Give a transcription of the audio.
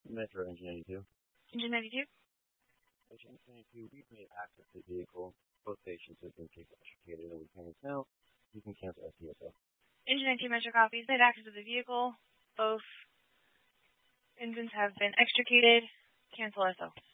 Metro Engine 92. Engine 92? Engine 92, we've made access to the vehicle. Both stations have been extricated and we can now. You can cancel STSO. Engine 92 Metro copies. Made access to the vehicle. Both engines have been extricated. Cancel SO.